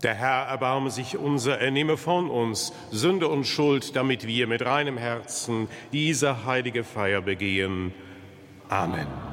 Der Herr erbarme sich unser, er nehme von uns Sünde und Schuld, damit wir mit reinem Herzen diese heilige Feier begehen. Amen.